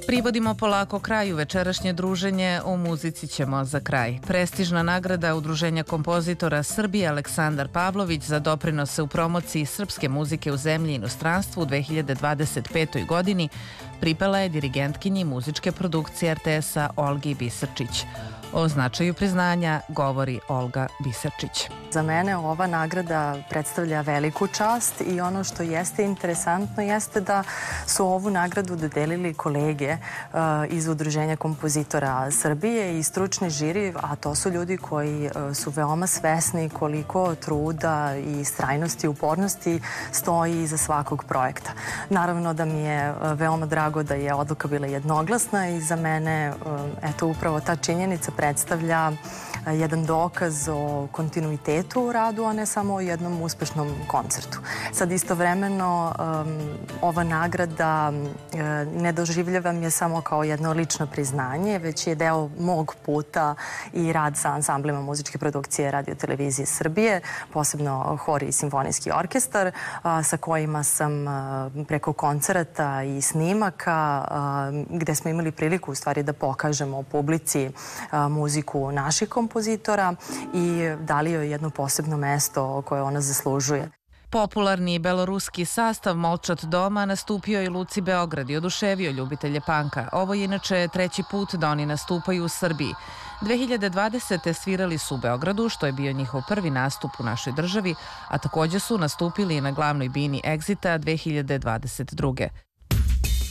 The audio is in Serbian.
Privodimo polako kraju večerašnje druženje, o muzici ćemo za kraj. Prestižna nagrada Udruženja kompozitora Srbije Aleksandar Pavlović za doprinose u promociji srpske muzike u zemlji i inostranstvu u 2025. godini pripala je dirigentkinji muzičke produkcije RTS-a Olgi Bisserčić. O značaju priznanja govori Olga Bisserčić. Za mene ova nagrada predstavlja veliku čast i ono što jeste interesantno jeste da su ovu nagradu dodelili kolege iz Udruženja kompozitora Srbije i stručni žiri, a to su ljudi koji su veoma svesni koliko truda i istrajnosti i upornosti stoji iza svakog projekta. Naravno da mi je veoma drago da je odluka bila jednoglasna i za mene upravo ta činjenica predstavlja jedan dokaz o kontinuitetu u radu, a ne samo o jednom uspešnom koncertu. Sad istovremeno ova nagrada ne doživljavam je samo kao jedno lično priznanje, već je deo mog puta i rad sa ansamblima muzičke produkcije Radio televizije Srbije, posebno hor i simfonijski orkestar, sa kojima sam preko koncerata i snimaka, gde smo imali priliku u stvari da pokažemo publici muziku naših kompozitora i dali joj jedno posebno mesto koje ona zaslužuje. Popularni beloruski sastav Molčat doma nastupio i Luci Beograd i oduševio ljubitelje panka. Ovo je inače treći put da oni nastupaju u Srbiji. 2020. svirali su u Beogradu, što je bio njihov prvi nastup u našoj državi, a takođe su nastupili i na glavnoj bini Exita 2022.